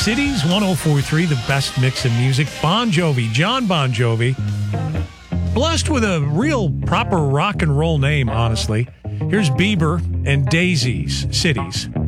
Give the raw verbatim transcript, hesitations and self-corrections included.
Cities one oh four point three, the best mix of music. Bon Jovi, John Bon Jovi. Blessed with a real proper rock and roll name, honestly. Here's Bieber and Daisies, Cities.